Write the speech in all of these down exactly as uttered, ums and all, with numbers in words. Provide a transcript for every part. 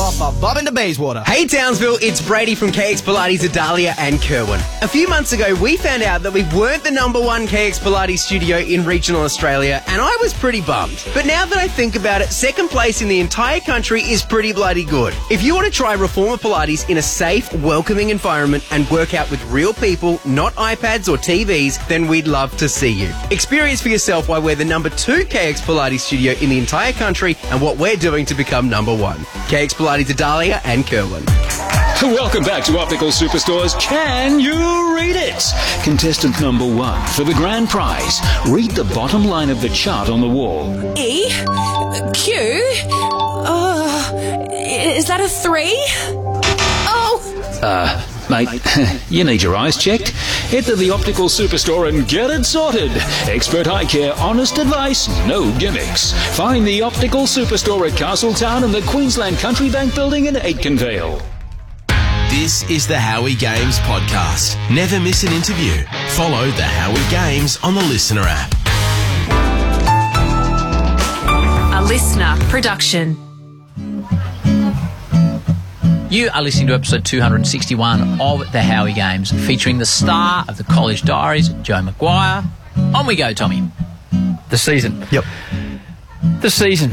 off a bob into Bayswater. Hey Townsville, it's Brady from K X Pilates Adalia and Kerwin. A few months ago, we found out that we weren't the number one K X Pilates studio in regional Australia, and I was pretty bummed. But now that I think about it, second place in the entire country is pretty bloody good. If you want to try Reformer Pilates in a safe, welcoming environment and work out with real people, not iPads or T Vs, then we'd love to see you. Experience for yourself why we're the number two K X Pilates studio in the entire country and what we're doing to become number one. K X Pilates Adalia and Kerwin. Welcome back to Optical Superstore's Can You Read It? Contestant number one for the grand prize. Read the bottom line of the chart on the wall. E, Q, oh, is that a three? Oh! Uh, mate, you need your eyes checked. Head to the Optical Superstore and get it sorted. Expert eye care, honest advice, no gimmicks. Find the Optical Superstore at Castletown and the Queensland Country Bank building in Aitkenvale. This is the Howie Games podcast. Never miss an interview. Follow the Howie Games on the Listener app. A Listener production. You are listening to episode two hundred sixty-one of the Howie Games, featuring the star of the College Diaries, Joe Maguire. On we go, Tommy. The season. Yep. The season.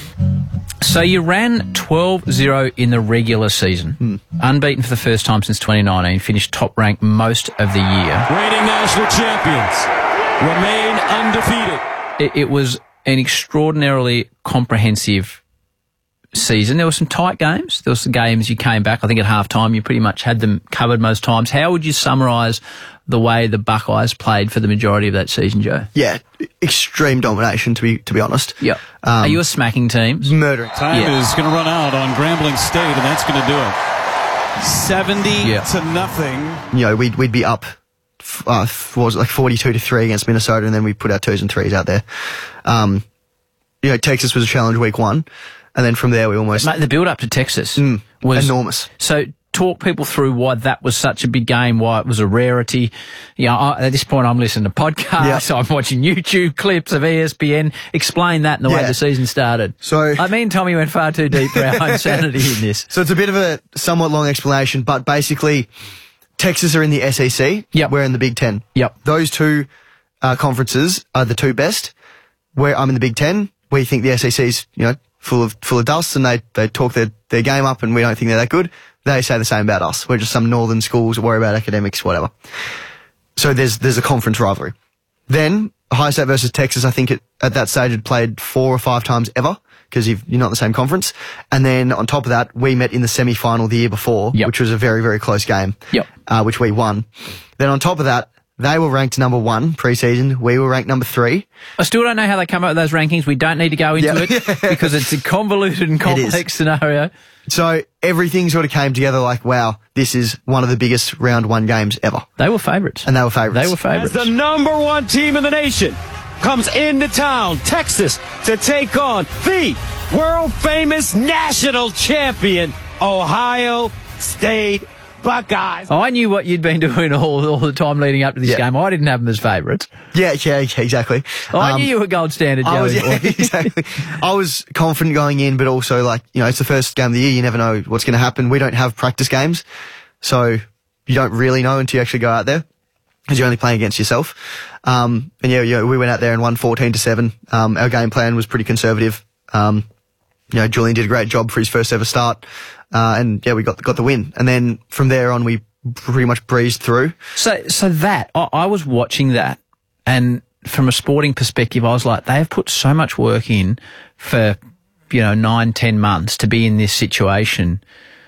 So you ran twelve zero in the regular season, mm. unbeaten for the first time since twenty nineteen, finished top ranked most of the year. Reigning national champions remain undefeated. It, it was an extraordinarily comprehensive season. There were some tight games. There were some games you came back, I think at half-time, you pretty much had them covered most times. How would you summarise the way the Buckeyes played for the majority of that season, Joe? Yeah, extreme domination, to be to be honest. Yep. Um, Are you a smacking team? Murdering. Time yeah. is going to run out on Grambling State, and that's going to do it. seventy yeah. to nothing. You know, we'd, we'd be up, uh, what was it, like forty-two to three against Minnesota, and then we put our twos and threes out there. Um, you know, Texas was a challenge week one. And then from there, we almost... Mate, the build-up to Texas mm, was... enormous. So talk people through why that was such a big game, why it was a rarity. You know, I, at this point, I'm listening to podcasts, yep. I'm watching YouTube clips of E S P N. Explain that and the yeah. way the season started. So... I mean, Tommy went far too deep for our own sanity in this. So it's a bit of a somewhat long explanation, but basically, Texas are in the S E C. Yep. We're in the Big Ten. Yep. Those two uh, conferences are the two best. Where I'm in the Big Ten, we think the S E C's, you know, full of full of dust, and they, they talk their, their game up, and we don't think they're that good. They say the same about us. We're just some northern schools that worry about academics, whatever. So there's there's a conference rivalry. Then Ohio State versus Texas, I think it, at that stage had played four or five times ever, because you're not in the same conference. And then on top of that, we met in the semi-final the year before, yep. which was a very, very close game, yep. uh, which we won. Then on top of that, they were ranked number one pre-season. We were ranked number three. I still don't know how they come up with those rankings. We don't need to go into yeah. it because it's a convoluted and complex scenario. So everything sort of came together like, wow, this is one of the biggest round one games ever. They were favourites. And they were favourites. They were favourites. As the number one team in the nation comes into town, Texas, to take on the world-famous national champion, Ohio State Buckeyes. I knew what you'd been doing all, all the time leading up to this yeah. game. I didn't have them as favourites. Yeah, yeah, yeah, exactly. I um, knew you were gold standard, Joey. I was, yeah, exactly. I was confident going in, but also, like, you know, it's the first game of the year. You never know what's going to happen. We don't have practice games, so you don't really know until you actually go out there, because you're only playing against yourself. Um, and yeah, yeah, we went out there and won fourteen to seven. Um, our game plan was pretty conservative. Um, you know, Julian did a great job for his first ever start. Uh, and yeah, we got got the win. And then from there on, we pretty much breezed through. So, so that, I, I was watching that, and from a sporting perspective, I was like, they have put so much work in for, you know, nine, ten months to be in this situation.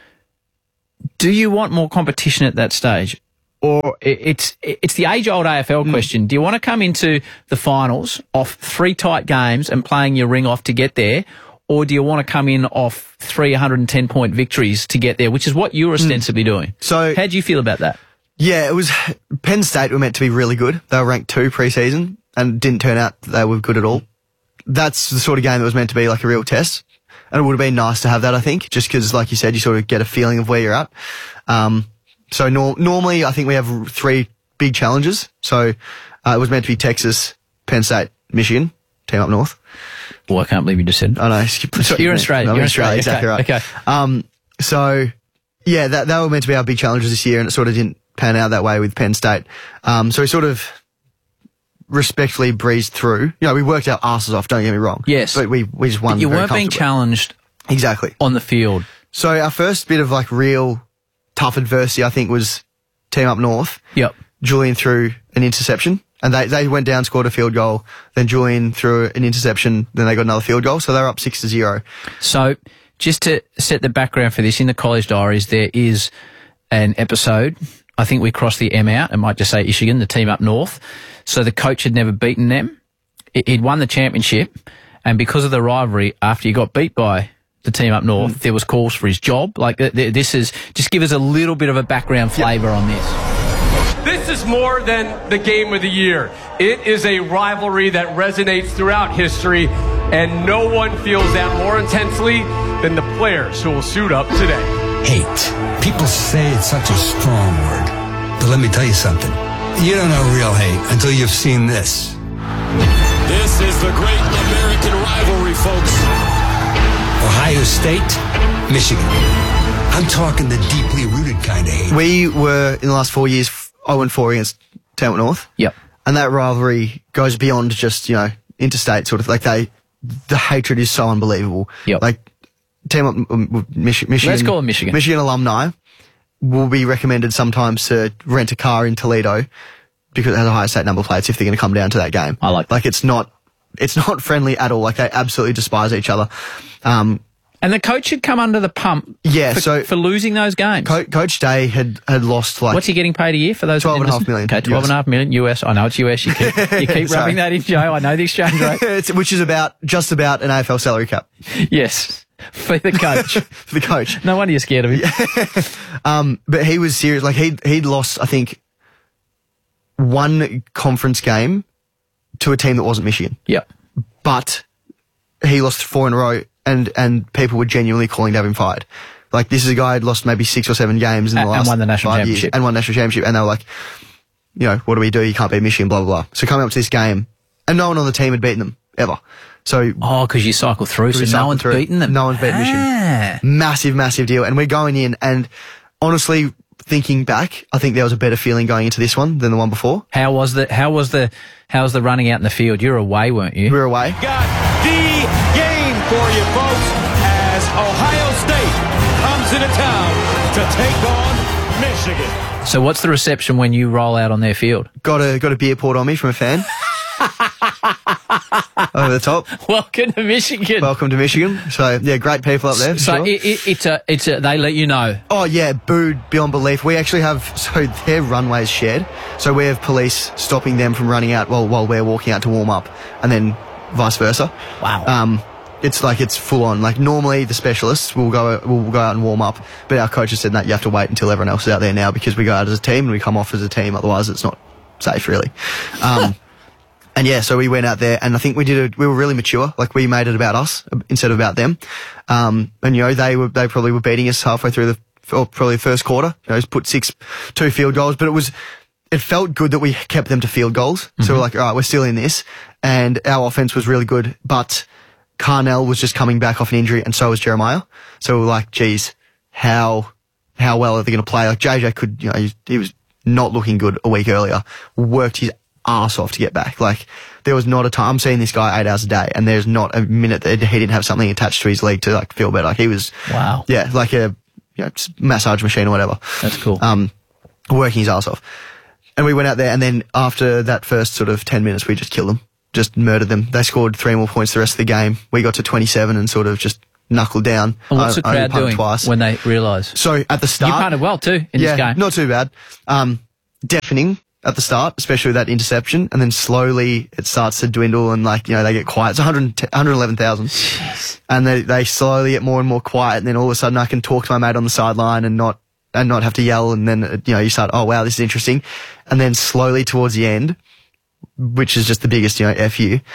Do you want more competition at that stage? Or it's it's the age-old A F L mm. question. Do you want to come into the finals off three tight games and playing your ring off to get there? Or do you want to come in off three one hundred ten point victories to get there, which is what you're ostensibly mm. doing? So, how do you feel about that? Yeah, it was Penn State were meant to be really good. They were ranked two pre-season and it didn't turn out that they were good at all. That's the sort of game that was meant to be like a real test. And it would have been nice to have that, I think, just because, like you said, you sort of get a feeling of where you're at. Um, so nor- normally I think we have three big challenges. So uh, it was meant to be Texas, Penn State, Michigan. team up north. Well, I can't believe you just said. I know. So you're in Australia. No, You're in Australia, Australia. exactly Okay. right. Okay. Um, so, yeah, that, that were meant to be our big challenges this year, and it sort of didn't pan out that way with Penn State. Um, so we sort of respectfully breezed through. You know, we worked our asses off, don't get me wrong. Yes. But we, we just won. But you very weren't being comfortably. challenged Exactly. on the field. So our first bit of like real tough adversity, I think, was team up north. Yep. Julian threw an interception, and they, they went down, scored a field goal. Then Julian threw an interception. Then they got another field goal, so they were up six to zero. So just to set the background for this, in the College Diaries, there is an episode. I think we crossed the M out. It might just say Michigan, the team up north. So the coach had never beaten them. He'd won the championship, and because of the rivalry, after he got beat by the team up north, mm. there was calls for his job. Like th- th- this is just give us a little bit of a background flavour yep. on this. This is more than the game of the year. It is a rivalry that resonates throughout history, and no one feels that more intensely than the players who will suit up today. Hate. People say it's such a strong word, but let me tell you something. You don't know real hate until you've seen this. This is the great American rivalry, folks. Ohio State, Michigan. I'm talking the deeply rooted kind of hate. We were, in the last four years, oh and four against Team Up North. Yep. And that rivalry goes beyond just, you know, interstate sort of, like they, the hatred is so unbelievable. Yep. Like, Team Up um, Mich- Michigan. Let's call them Michigan. Michigan alumni will be recommended sometimes to rent a car in Toledo because it has Ohio State number plates if they're going to come down to that game. I like that. Like, it's not, it's not friendly at all. Like, they absolutely despise each other. Um, and the coach had come under the pump yeah, for, so for losing those games. Co- Coach Day had, had lost like... What's he getting paid a year for those? twelve and a half million. Okay, twelve and a half million U S. I know it's U S. You keep, you keep rubbing that in, Joe. I know the exchange rate. it's, which is about, just about an A F L salary cap. Yes. For the coach. For the coach. No wonder you're scared of him. Yeah. um, but he was serious. Like, he'd, he'd lost, I think, one conference game to a team that wasn't Michigan. Yep. But he lost four in a row, and, and people were genuinely calling to have him fired. Like, this is a guy who'd lost maybe six or seven games in the and, last and won the national five championship. years, and won national championship, and they were like, you know, what do we do? You can't beat Michigan, blah, blah, blah. So coming up to this game, and no one on the team had beaten them, ever. So Oh, because you cycle through, so no one's through. beaten them. No one's beaten ah. Michigan. Massive, massive deal. And we're going in, and honestly, thinking back, I think there was a better feeling going into this one than the one before. How was the how was the how was the running out in the field? You were away, weren't you? We were away. Got the game for you, folks, as Ohio State comes into town to take on Michigan. So what's the reception when you roll out on their field? Got a got a beer poured on me from a fan. Over the top. Welcome to Michigan. Welcome to Michigan. So yeah, great people up there. For so sure. it, it, it's a it's a they let you know. Oh yeah, booed beyond belief. We actually have so their runways shared. So we have police stopping them from running out while while we're walking out to warm up, and then vice versa. Wow. Um, it's like it's full on. Like normally the specialists will go will go out and warm up, but our coaches said that you have to wait until everyone else is out there now because we go out as a team and we come off as a team. Otherwise, it's not safe really. Um, And yeah, so we went out there, and I think we did. A, we were really mature. Like we made it about us instead of about them. Um, and you know, they were they probably were beating us halfway through the or probably the first quarter. You know, put six, two field goals, but it was it felt good that we kept them to field goals. Mm-hmm. So we're like, all right, we're still in this, and our offense was really good. But Carnell was just coming back off an injury, and so was Jeremiah. So we're like, geez, how how well are they going to play? Like J J could, you know, he, he was not looking good a week earlier. Worked his arse off to get back. Like there was not a time. I'm seeing this guy eight hours a day, and there's not a minute that he didn't have something attached to his leg to like feel better. Like he was, wow, yeah, like a you know massage machine or whatever. That's cool. Um, working his arse off, and we went out there, and then after that first sort of ten minutes, we just killed them, just murdered them. They scored three more points the rest of the game. We got to twenty-seven and sort of just knuckled down. And what's the I, crowd doing twice. when they realise? So at the start, you punted well too in yeah, this game. Not too bad. Um, deafening at the start, especially with that interception, and then slowly it starts to dwindle and like, you know, they get quiet. It's one hundred, one hundred eleven thousand. And they, they slowly get more and more quiet, and then all of a sudden I can talk to my mate on the sideline and not, and not have to yell, and then, you know, you start, oh wow, this is interesting. And then slowly towards the end, which is just the biggest, you know, F you,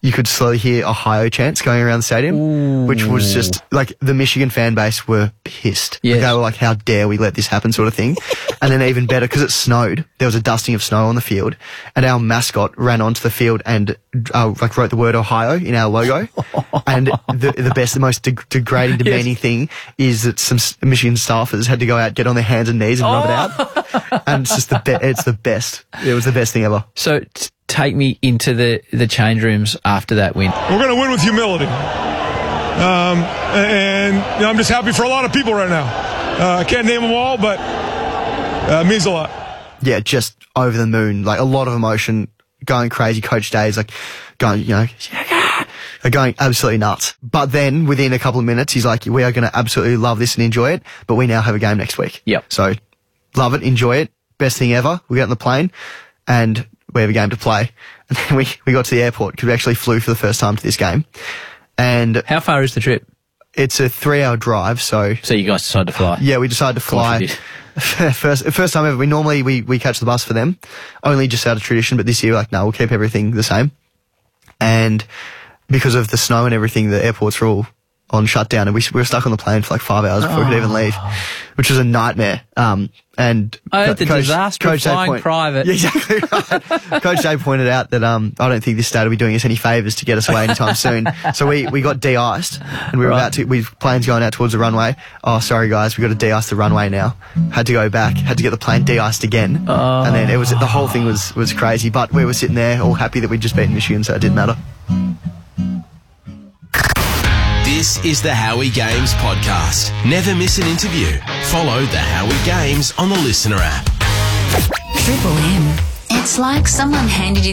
you could slowly hear Ohio chants going around the stadium, Ooh. which was just like the Michigan fan base were pissed. Yes. Like, they were like, how dare we let this happen sort of thing. And then even better, because it snowed, there was a dusting of snow on the field, and our mascot ran onto the field and uh, like wrote the word Ohio in our logo. And the, the best, the most de- degrading, demeaning yes. thing is that some Michigan staffers had to go out, get on their hands and knees and oh. rub it out. And it's just the be- it's the best. It was the best thing ever. So t- take me into the, the change rooms after that win. We're going to win with humility. Um, and you know, I'm just happy for a lot of people right now. Uh, I can't name them all, but uh, it means a lot. Yeah, just over the moon. Like a lot of emotion, going crazy. Coach Day's like going, you know, going absolutely nuts. But then within a couple of minutes, he's like, we are going to absolutely love this and enjoy it, but we now have a game next week. Yep. So love it, enjoy it. Best thing ever. We get on the plane and we have a game to play. And then we, we got to the airport because we actually flew for the first time to this game. And how far is the trip? It's a three-hour drive, so... So you guys decided to fly? Yeah, we decided to fly. first first time ever. We normally, we, we catch the bus for them, only just out of tradition, but this year, like, no, we'll keep everything the same. And because of the snow and everything, the airports were all on shutdown, and we, we were stuck on the plane for like five hours before oh. we could even leave, which was a nightmare. Um, and oh, the Coach, disaster Coach of flying point, private. Yeah, exactly right. Coach Day pointed out that um, I don't think this state will be doing us any favours to get us away anytime soon. So we, we got de-iced, and we were right. about to, we planes going out towards the runway. Oh, sorry guys, we got to de-ice the runway now. Had to go back, had to get the plane de-iced again, oh. and then it was the whole thing was was crazy. But we were sitting there all happy that we'd just beaten Michigan, so it didn't matter. This is the Howie Games podcast. Never miss an interview. Follow the Howie Games on the Listener app. Triple M. It's like someone handed you